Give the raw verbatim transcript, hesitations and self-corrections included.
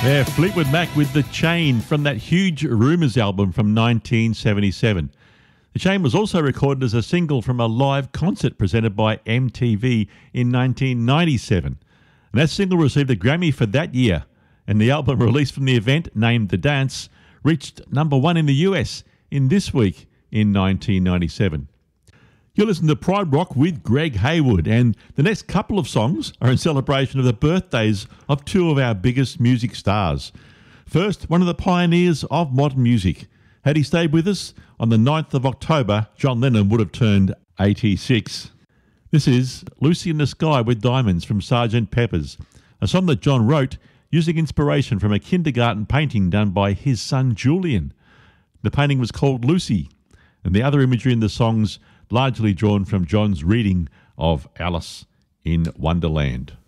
Yeah, Fleetwood Mac with The Chain from that huge Rumours album from nineteen seventy-seven. The Chain was also recorded as a single from a live concert presented by M T V in nineteen ninety-seven. And that single received a Grammy for that year, and the album released from the event, named The Dance, reached number one in the U S in This Week in nineteen ninety-seven. You're listening to Pride Rock with Greg Hayward, and the next couple of songs are in celebration of the birthdays of two of our biggest music stars. First, one of the pioneers of modern music. Had he stayed with us on the ninth of October, John Lennon would have turned eighty-six. This is Lucy in the Sky with Diamonds from Sergeant Pepper's, a song that John wrote using inspiration from a kindergarten painting done by his son Julian. The painting was called Lucy, and the other imagery in the songs largely drawn from John's reading of Alice in Wonderland.